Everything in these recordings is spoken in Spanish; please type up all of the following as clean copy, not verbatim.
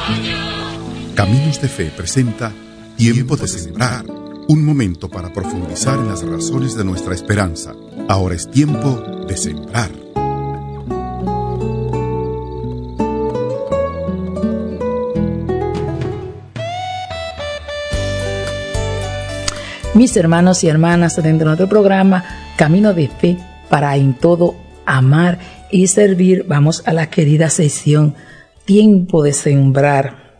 Caminos de Fe presenta Tiempo de Sembrar, un momento para profundizar en las razones de nuestra esperanza. Ahora es tiempo de sembrar. Mis hermanos y hermanas, dentro de nuestro programa Camino de Fe para en todo amar y servir, vamos a la querida sección Tiempo de Sembrar.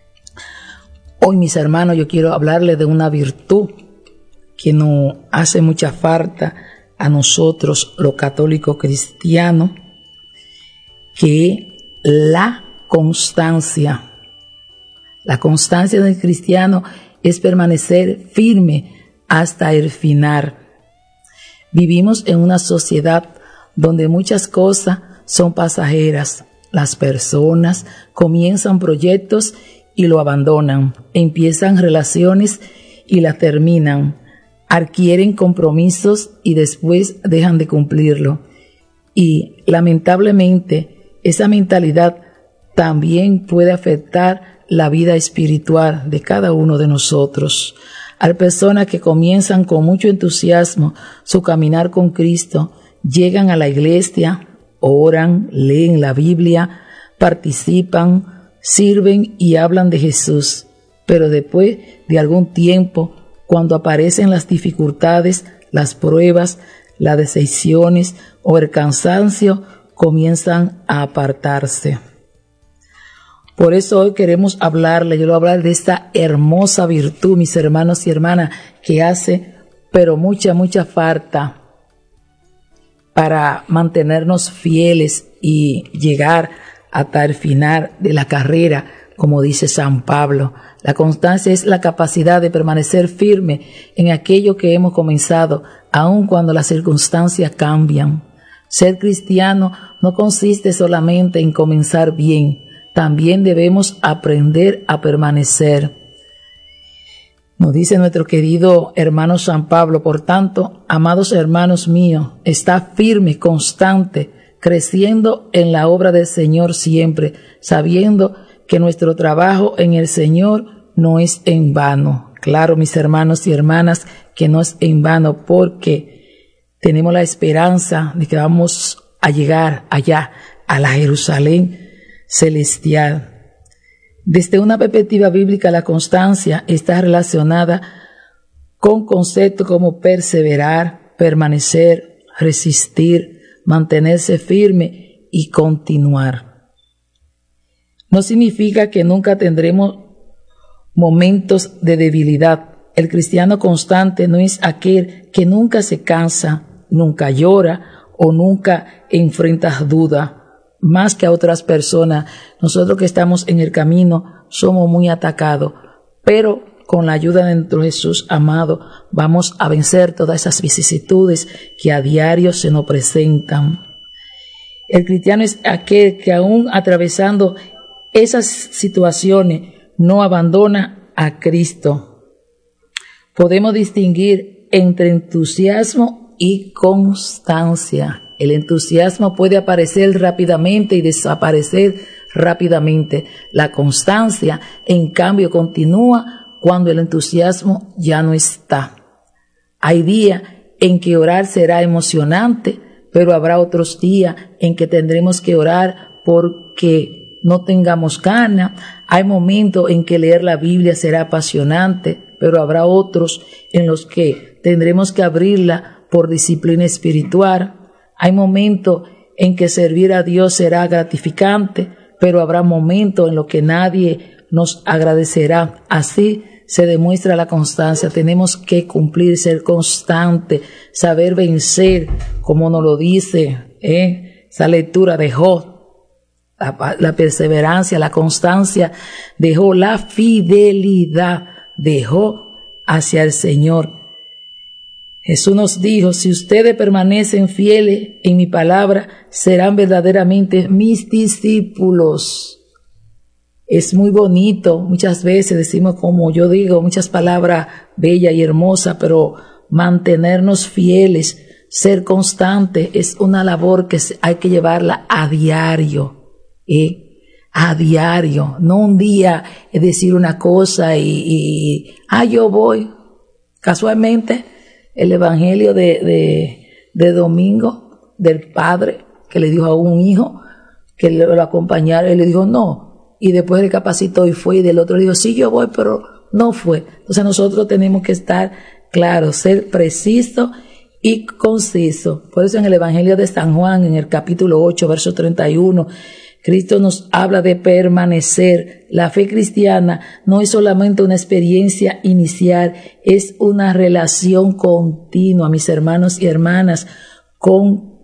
Hoy, mis hermanos, yo quiero hablarles de una virtud que nos hace mucha falta a nosotros, los católicos cristianos, que es la constancia. La constancia del cristiano es permanecer firme hasta el final. Vivimos en una sociedad donde muchas cosas son pasajeras. Las personas comienzan proyectos y lo abandonan, empiezan relaciones y las terminan, adquieren compromisos y después dejan de cumplirlo. Y lamentablemente esa mentalidad también puede afectar la vida espiritual de cada uno de nosotros. Hay personas que comienzan con mucho entusiasmo su caminar con Cristo, llegan a la iglesia, oran, leen la Biblia, participan, sirven y hablan de Jesús. Pero después de algún tiempo, cuando aparecen las dificultades, las pruebas, las decepciones o el cansancio, comienzan a apartarse. Por eso hoy queremos hablarle, yo le voy a hablar de esta hermosa virtud, mis hermanos y hermanas, que hace, pero mucha falta para mantenernos fieles y llegar hasta el final de la carrera, como dice San Pablo. La constancia es la capacidad de permanecer firme en aquello que hemos comenzado, aun cuando las circunstancias cambian. Ser cristiano no consiste solamente en comenzar bien, también debemos aprender a permanecer. Nos dice nuestro querido hermano San Pablo: por tanto, amados hermanos míos, está firme, constante, creciendo en la obra del Señor siempre, sabiendo que nuestro trabajo en el Señor no es en vano. Claro, mis hermanos y hermanas, que no es en vano, porque tenemos la esperanza de que vamos a llegar allá, a la Jerusalén celestial. Desde una perspectiva bíblica, la constancia está relacionada con conceptos como perseverar, permanecer, resistir, mantenerse firme y continuar. No significa que nunca tendremos momentos de debilidad. El cristiano constante no es aquel que nunca se cansa, nunca llora o nunca enfrenta duda. Más que a otras personas, nosotros que estamos en el camino somos muy atacados, pero con la ayuda de nuestro Jesús amado vamos a vencer todas esas vicisitudes que a diario se nos presentan. El cristiano es aquel que aún atravesando esas situaciones no abandona a Cristo. Podemos distinguir entre entusiasmo y constancia. El entusiasmo puede aparecer rápidamente y desaparecer rápidamente. La constancia, en cambio, continúa cuando el entusiasmo ya no está. Hay días en que orar será emocionante, pero habrá otros días en que tendremos que orar porque no tengamos ganas. Hay momentos en que leer la Biblia será apasionante, pero habrá otros en los que tendremos que abrirla por disciplina espiritual. Hay momentos en que servir a Dios será gratificante, pero habrá momentos en los que nadie nos agradecerá. Así se demuestra la constancia. Tenemos que cumplir, ser constante, saber vencer, como nos lo dice esa lectura de Job. La perseverancia, la constancia dejó la fidelidad, dejó hacia el Señor. Jesús nos dijo: si ustedes permanecen fieles en mi palabra, serán verdaderamente mis discípulos. Es muy bonito, muchas veces decimos, como yo digo, muchas palabras bellas y hermosas, pero mantenernos fieles, ser constante, es una labor que hay que llevarla a diario. a diario, no un día es decir una cosa yo voy. Casualmente, el evangelio de domingo del padre que le dijo a un hijo que lo acompañara, y le dijo no, y después recapacitó y fue, y del otro le dijo sí, yo voy, pero no fue. Entonces nosotros tenemos que estar claros, ser precisos y concisos. Por eso en el evangelio de San Juan, en el capítulo 8, verso 31, Cristo nos habla de permanecer. La fe cristiana no es solamente una experiencia inicial, es una relación continua, mis hermanos y hermanas, con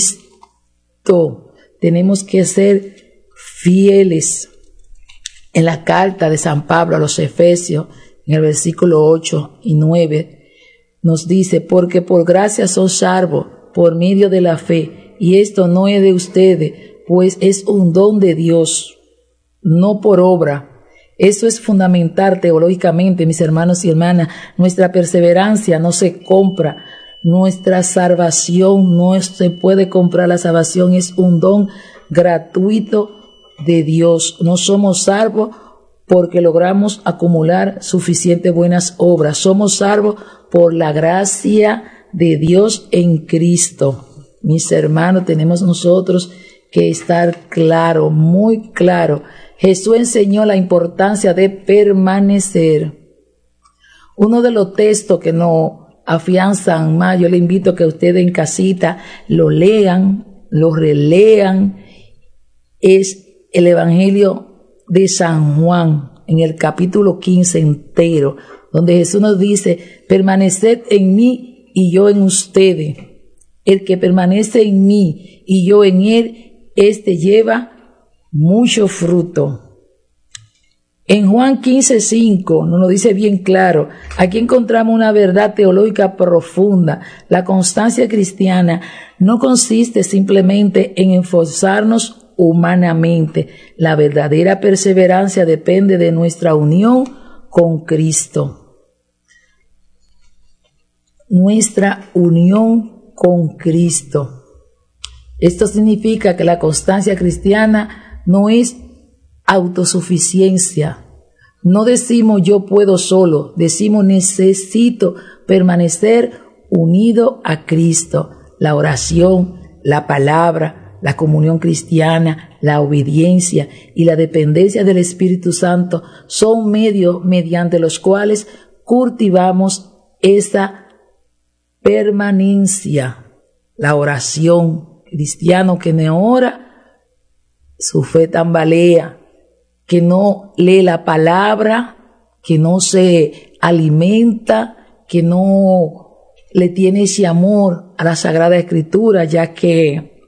Cristo. Tenemos que ser fieles. En la carta de San Pablo a los Efesios, en el versículo 8 y 9, nos dice, porque por gracia son salvos por medio de la fe, y esto no es de ustedes, pues es un don de Dios, no por obra. Eso es fundamental teológicamente, mis hermanos y hermanas. Nuestra perseverancia no se compra. Nuestra salvación no se puede comprar. La salvación es un don gratuito de Dios. No somos salvos porque logramos acumular suficientes buenas obras. Somos salvos por la gracia de Dios en Cristo. Mis hermanos, tenemos nosotros que estar claro, muy claro. Jesús enseñó la importancia de permanecer. Uno de los textos que nos afianzan más, yo le invito a que ustedes en casita lo lean, lo relean, es el Evangelio de San Juan, en el capítulo 15 entero, donde Jesús nos dice, permaneced en mí y yo en ustedes. El que permanece en mí y yo en él, este lleva mucho fruto. En Juan 15:5 nos lo dice bien claro. Aquí encontramos una verdad teológica profunda. La constancia cristiana no consiste simplemente en esforzarnos humanamente. La verdadera perseverancia depende de nuestra unión con Cristo. Nuestra unión con Cristo. Esto significa que la constancia cristiana no es autosuficiencia. No decimos yo puedo solo, decimos necesito permanecer unido a Cristo. La oración, la palabra, la comunión cristiana, la obediencia y la dependencia del Espíritu Santo son medios mediante los cuales cultivamos esa permanencia. La oración, cristiano que no ora, su fe tambalea, que no lee la palabra, que no se alimenta, que no le tiene ese amor a la Sagrada Escritura, ya que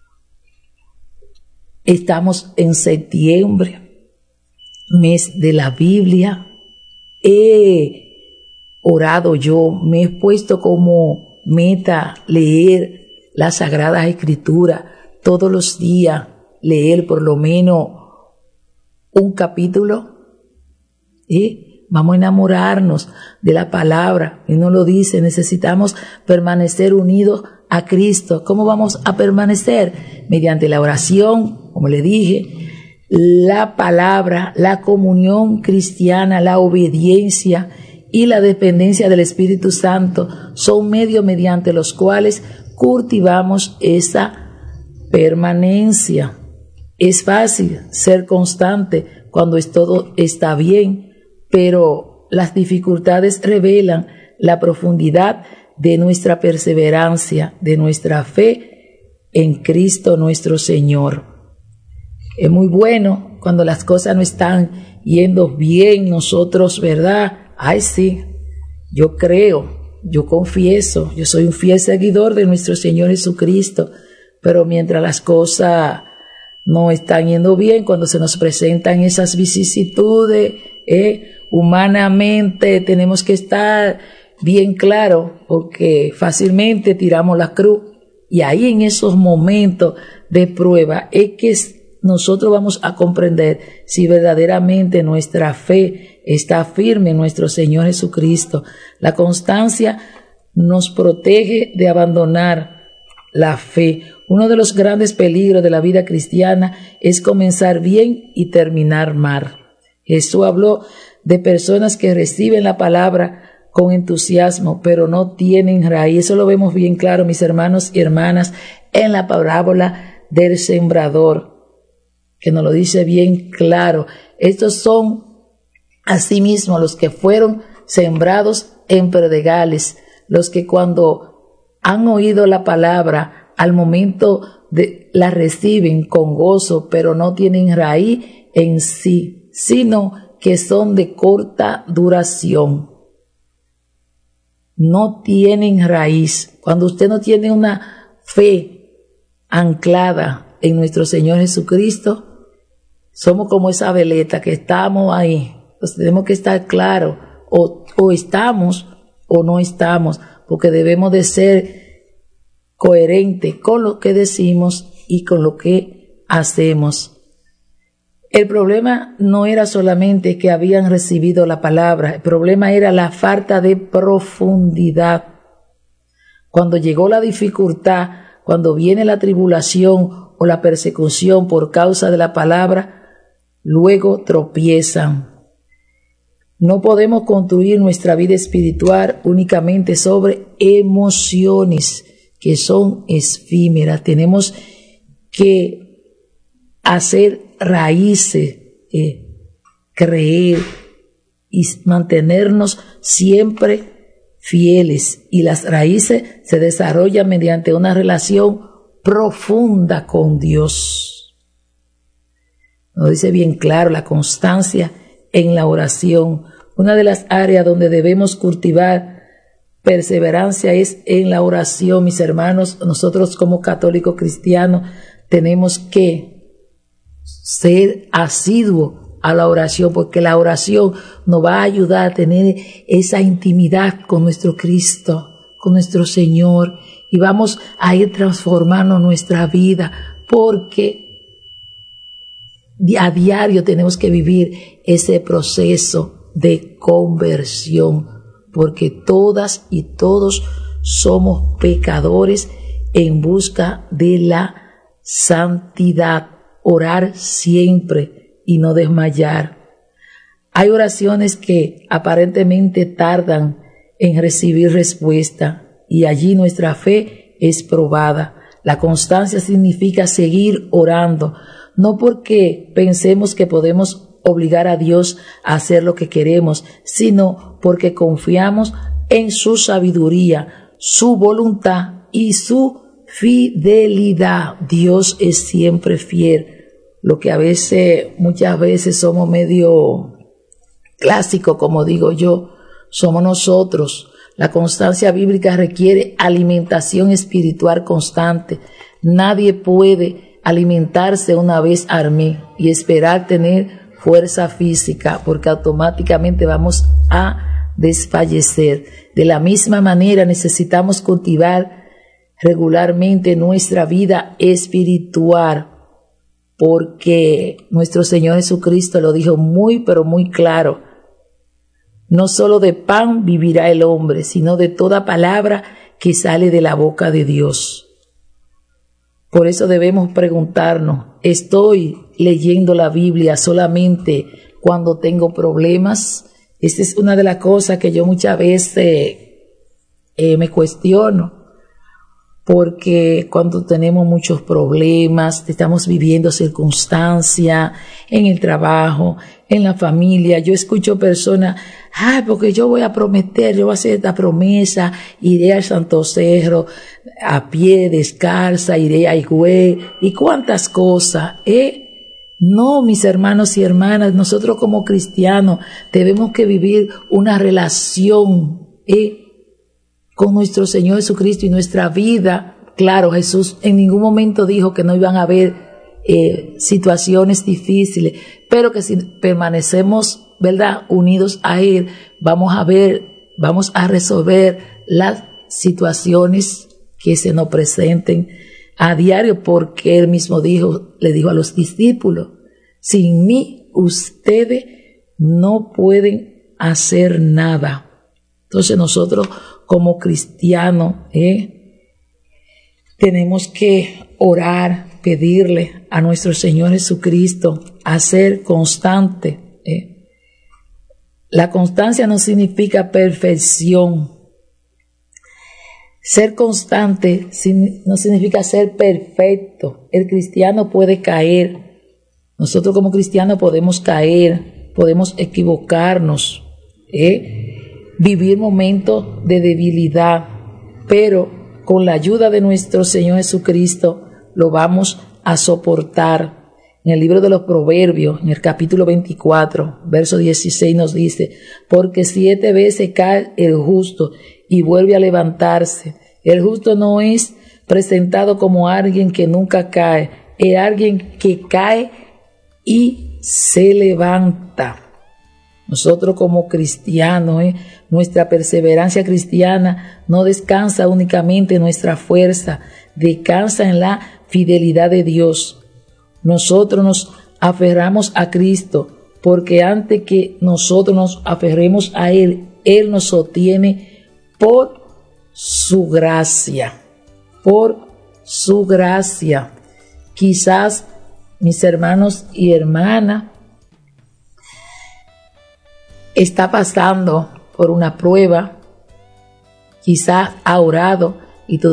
estamos en septiembre, mes de la Biblia. He orado yo, me he puesto como meta leer la Sagrada Escritura todos los días, leer por lo menos un capítulo. Vamos a enamorarnos de la palabra. Y nos lo dice, necesitamos permanecer unidos a Cristo. ¿Cómo vamos a permanecer? Mediante la oración, como le dije, la palabra, la comunión cristiana, la obediencia y la dependencia del Espíritu Santo son medios mediante los cuales cultivamos esa permanencia. Es fácil ser constante cuando todo está bien, pero las dificultades revelan la profundidad de nuestra perseverancia, de nuestra fe en Cristo nuestro Señor. Es muy bueno cuando las cosas no están yendo bien, nosotros, ¿verdad? Ay, sí, yo creo, yo confieso, yo soy un fiel seguidor de nuestro Señor Jesucristo, pero mientras las cosas no están yendo bien, cuando se nos presentan esas vicisitudes, humanamente tenemos que estar bien claro, porque fácilmente tiramos la cruz, y ahí en esos momentos de prueba es que nosotros vamos a comprender si verdaderamente nuestra fe está firme en nuestro Señor Jesucristo. La constancia nos protege de abandonar la fe. Uno de los grandes peligros de la vida cristiana es comenzar bien y terminar mal. Jesús habló de personas que reciben la palabra con entusiasmo, pero no tienen raíz. Eso lo vemos bien claro, mis hermanos y hermanas, en la parábola del sembrador, que nos lo dice bien claro. Estos son asimismo los que fueron sembrados en pedregales, los que cuando han oído la palabra, al momento la reciben con gozo, pero no tienen raíz en sí, sino que son de corta duración. No tienen raíz. Cuando usted no tiene una fe anclada en nuestro Señor Jesucristo, somos como esa veleta que estamos ahí. Pues tenemos que estar claros, o estamos o no estamos, porque debemos de ser coherentes con lo que decimos y con lo que hacemos. El problema no era solamente que habían recibido la palabra, el problema era la falta de profundidad. Cuando llegó la dificultad, cuando viene la tribulación o la persecución por causa de la palabra, luego tropiezan. No podemos construir nuestra vida espiritual únicamente sobre emociones que son efímeras. Tenemos que hacer raíces, creer y mantenernos siempre fieles. Y las raíces se desarrollan mediante una relación profunda con Dios. Nos dice bien claro la constancia en la oración. Una de las áreas donde debemos cultivar perseverancia es en la oración, mis hermanos. Nosotros como católicos cristianos tenemos que ser asiduos a la oración, porque la oración nos va a ayudar a tener esa intimidad con nuestro Cristo, con nuestro Señor, y vamos a ir transformando nuestra vida, porque a diario tenemos que vivir ese proceso de conversión, porque todas y todos somos pecadores en busca de la santidad. Orar siempre y no desmayar. Hay oraciones que aparentemente tardan en recibir respuesta, y allí nuestra fe es probada. La constancia significa seguir orando, no porque pensemos que podemos obligar a Dios a hacer lo que queremos, sino porque confiamos en su sabiduría, su voluntad y su fidelidad. Dios es siempre fiel. Lo que muchas veces somos medio clásicos, como digo yo, somos nosotros. La constancia bíblica requiere alimentación espiritual constante. Nadie puede alimentarse una vez al mes y esperar tener fuerza física, porque automáticamente vamos a desfallecer. De la misma manera necesitamos cultivar regularmente nuestra vida espiritual, porque nuestro Señor Jesucristo lo dijo muy pero muy claro: no solo de pan vivirá el hombre, sino de toda palabra que sale de la boca de Dios. Por eso debemos preguntarnos: ¿estoy leyendo la Biblia solamente cuando tengo problemas? Esta es una de las cosas que yo muchas veces me cuestiono, porque cuando tenemos muchos problemas, estamos viviendo circunstancias en el trabajo, en la familia, yo escucho personas: porque yo voy a prometer, yo voy a hacer esta promesa, iré al Santo Cerro a pie, descalza, iré a Higüey, y cuántas cosas, No, mis hermanos y hermanas, nosotros como cristianos debemos que vivir una relación, con nuestro Señor Jesucristo y nuestra vida. Claro, Jesús en ningún momento dijo que no iban a haber situaciones difíciles, pero que si permanecemos, ¿verdad?, unidos a Él, vamos a resolver las situaciones que se nos presenten a diario, porque Él mismo le dijo a los discípulos: sin mí ustedes no pueden hacer nada. Entonces nosotros como cristianos tenemos que orar, pedirle a nuestro Señor Jesucristo a ser constante. La constancia no significa perfección. Ser constante no significa ser perfecto. El cristiano puede caer. Nosotros como cristianos podemos caer, podemos equivocarnos, vivir momentos de debilidad, pero con la ayuda de nuestro Señor Jesucristo lo vamos a soportar. En el libro de los Proverbios, en el capítulo 24, verso 16 nos dice: porque 7 veces cae el justo y vuelve a levantarse. El justo no es presentado como alguien que nunca cae, es alguien que cae y se levanta. Nosotros como cristianos, nuestra perseverancia cristiana no descansa únicamente en nuestra fuerza, descansa en la fidelidad de Dios. Nosotros nos aferramos a Cristo porque antes que nosotros nos aferremos a Él, Él nos sostiene por su gracia, por su gracia. Quizás mis hermanos y hermanas está pasando por una prueba, quizás ha orado y